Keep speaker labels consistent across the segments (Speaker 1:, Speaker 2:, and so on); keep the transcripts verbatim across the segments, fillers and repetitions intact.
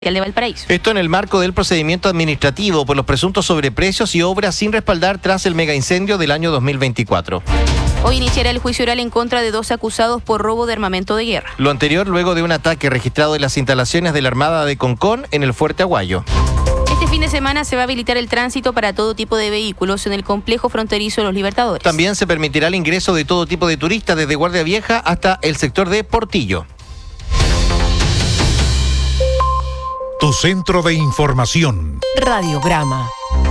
Speaker 1: de Valparaíso.
Speaker 2: Esto en el marco del procedimiento administrativo por los presuntos sobreprecios y obras sin respaldar tras el megaincendio del año dos mil veinticuatro.
Speaker 1: Hoy iniciará el juicio oral en contra de dos acusados por robo de armamento de guerra.
Speaker 2: Lo anterior luego de un ataque registrado en las instalaciones de la Armada de Concón en el Fuerte Aguayo.
Speaker 1: Este fin de semana se va a habilitar el tránsito para todo tipo de vehículos en el complejo fronterizo de Los Libertadores.
Speaker 2: También se permitirá el ingreso de todo tipo de turistas desde Guardia Vieja hasta el sector de Portillo.
Speaker 3: Tu centro de información.
Speaker 4: Radiograma.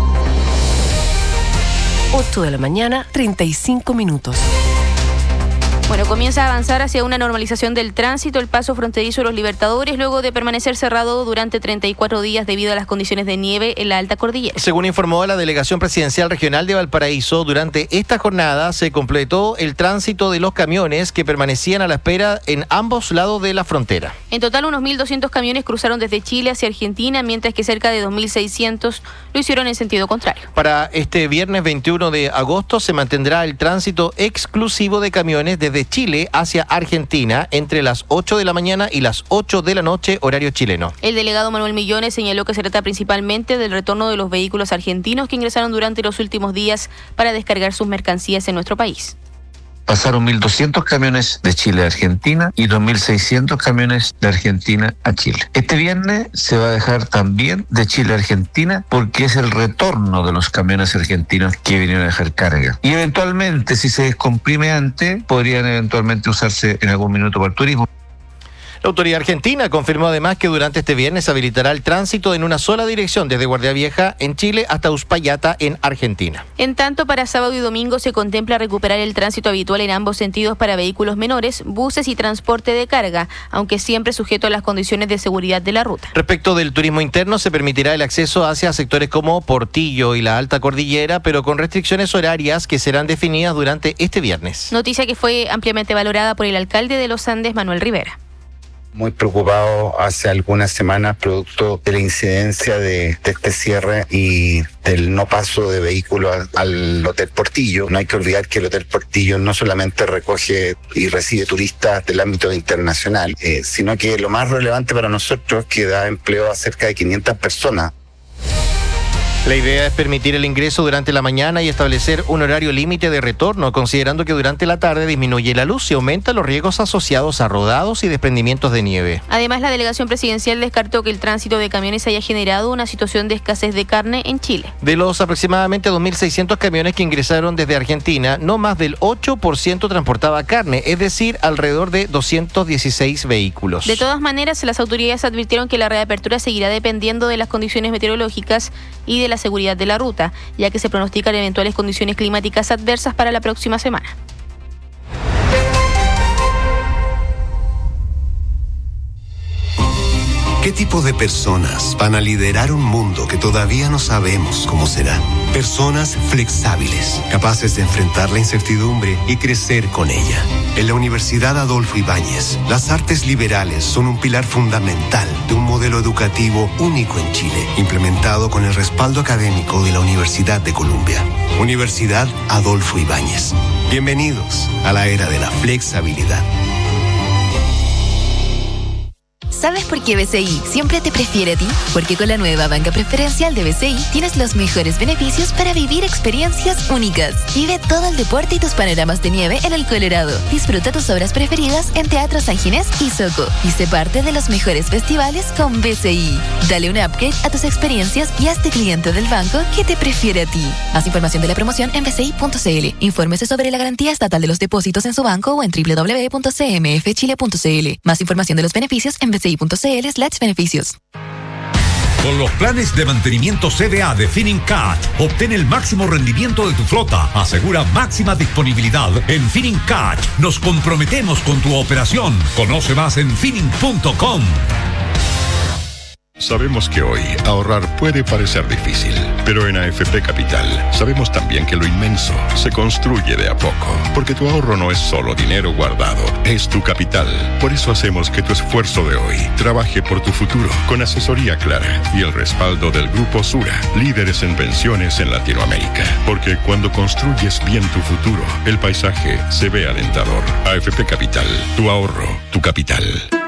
Speaker 4: ocho de la mañana, treinta y cinco minutos.
Speaker 1: Bueno, comienza a avanzar hacia una normalización del tránsito el paso fronterizo de Los Libertadores luego de permanecer cerrado durante treinta y cuatro días debido a las condiciones de nieve en la alta cordillera.
Speaker 2: Según informó la Delegación Presidencial Regional de Valparaíso, durante esta jornada se completó el tránsito de los camiones que permanecían a la espera en ambos lados de la frontera.
Speaker 1: En total, unos mil doscientos camiones cruzaron desde Chile hacia Argentina, mientras que cerca de dos mil seiscientos lo hicieron en sentido contrario.
Speaker 2: Para este viernes veintiuno de agosto se mantendrá el tránsito exclusivo de camiones desde Chile hacia Argentina entre las ocho de la mañana y las ocho de la noche, horario chileno.
Speaker 1: El delegado Manuel Millones señaló que se trata principalmente del retorno de los vehículos argentinos que ingresaron durante los últimos días para descargar sus mercancías en nuestro país.
Speaker 5: Pasaron mil doscientos camiones de Chile a Argentina y dos mil seiscientos camiones de Argentina a Chile. Este viernes se va a dejar también de Chile a Argentina porque es el retorno de los camiones argentinos que vinieron a dejar carga. Y eventualmente, si se descomprime antes, podrían eventualmente usarse en algún minuto para el turismo.
Speaker 2: La autoridad argentina confirmó además que durante este viernes se habilitará el tránsito en una sola dirección desde Guardia Vieja en Chile hasta Uspallata en Argentina.
Speaker 1: En tanto, para sábado y domingo se contempla recuperar el tránsito habitual en ambos sentidos para vehículos menores, buses y transporte de carga, aunque siempre sujeto a las condiciones de seguridad de la ruta.
Speaker 2: Respecto del turismo interno, se permitirá el acceso hacia sectores como Portillo y la Alta Cordillera, pero con restricciones horarias que serán definidas durante este viernes.
Speaker 1: Noticia que fue ampliamente valorada por el alcalde de Los Andes, Manuel Rivera.
Speaker 6: Muy preocupado hace algunas semanas producto de la incidencia de, de este cierre y del no paso de vehículos al, al Hotel Portillo. No hay que olvidar que el Hotel Portillo no solamente recoge y recibe turistas del ámbito internacional, eh, sino que lo más relevante para nosotros es que da empleo a cerca de quinientas personas.
Speaker 2: La idea es permitir el ingreso durante la mañana y establecer un horario límite de retorno, considerando que durante la tarde disminuye la luz y aumenta los riesgos asociados a rodados y desprendimientos de nieve.
Speaker 1: Además, la delegación presidencial descartó que el tránsito de camiones haya generado una situación de escasez de carne en Chile.
Speaker 2: De los aproximadamente dos mil seiscientos camiones que ingresaron desde Argentina, no más del ocho por ciento transportaba carne, es decir, alrededor de doscientos dieciséis vehículos.
Speaker 1: De todas maneras, las autoridades advirtieron que la reapertura seguirá dependiendo de las condiciones meteorológicas y de la seguridad de la ruta, ya que se pronostican eventuales condiciones climáticas adversas para la próxima semana.
Speaker 7: ¿Qué tipo de personas van a liderar un mundo que todavía no sabemos cómo será? Personas flexibles, capaces de enfrentar la incertidumbre y crecer con ella. En la Universidad Adolfo Ibáñez, las artes liberales son un pilar fundamental de un modelo educativo único en Chile, implementado con el respaldo académico de la Universidad de Columbia. Universidad Adolfo Ibáñez. Bienvenidos a la era de la flexibilidad.
Speaker 8: ¿Sabes por qué B C I siempre te prefiere a ti? Porque con la nueva banca preferencial de B C I tienes los mejores beneficios para vivir experiencias únicas. Vive todo el deporte y tus panoramas de nieve en el Colorado. Disfruta tus obras preferidas en Teatro San Ginés y Soco. Y sé parte de los mejores festivales con B C I. Dale un upgrade a tus experiencias y hazte cliente del banco que te prefiere a ti. Más información de la promoción en b c i punto c l. Infórmese sobre la garantía estatal de los depósitos en su banco o en w w w punto c m f chile punto c l. Más información de los beneficios en b c i punto c l slash beneficios.
Speaker 3: Con los planes de mantenimiento C D A de Finincat, obtén el máximo rendimiento de tu flota. Asegura máxima disponibilidad. En Finincat nos comprometemos con tu operación. Conoce más en finin punto com.
Speaker 9: Sabemos que hoy ahorrar puede parecer difícil, pero en A F P Capital sabemos también que lo inmenso se construye de a poco, porque tu ahorro no es solo dinero guardado, es tu capital. Por eso hacemos que tu esfuerzo de hoy trabaje por tu futuro, con asesoría clara y el respaldo del Grupo Sura, líderes en pensiones en Latinoamérica. Porque cuando construyes bien tu futuro, el paisaje se ve alentador. A F P Capital, tu ahorro, tu capital.